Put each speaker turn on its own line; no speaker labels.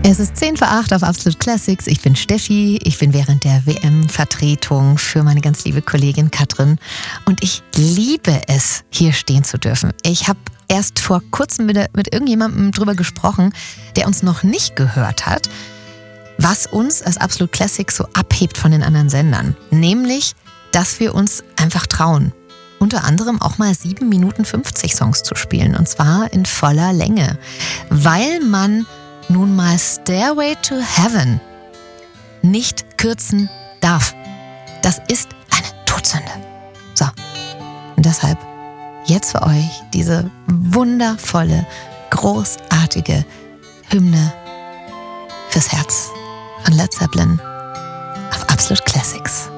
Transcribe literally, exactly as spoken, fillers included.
Es ist zehn vor acht auf Absolute Classics. Ich bin Steffi. Ich bin während der W M-Vertretung für meine ganz liebe Kollegin Katrin. Und ich liebe es, hier stehen zu dürfen. Ich habe erst vor kurzem mit, mit irgendjemandem drüber gesprochen, der uns noch nicht gehört hat, was uns als Absolute Classics so abhebt von den anderen Sendern. Nämlich, dass wir uns einfach trauen, unter anderem auch mal sieben Minuten fünfzig Songs zu spielen. Und zwar in voller Länge. Weil man nun mal Stairway to Heaven nicht kürzen darf. Das ist eine Todsünde. So, und deshalb jetzt für euch diese wundervolle, großartige Hymne fürs Herz von Led Zeppelin auf Absolute Classics.